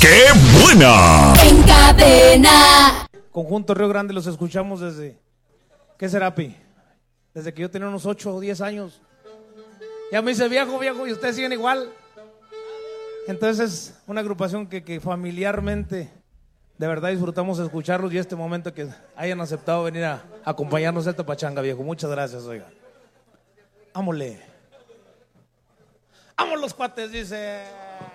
¡Qué buena! En Cadena. Conjunto Río Grande los escuchamos desde, ¿qué será, Pi? Desde que yo tenía unos 8 o 10 años. Ya me hice viejo, y ustedes siguen igual. Entonces es una agrupación que familiarmente de verdad disfrutamos escucharlos y este momento que hayan aceptado venir a acompañarnos a esta pachanga, viejo. Muchas gracias, oiga. Ámole. Vamos los cuates, dice.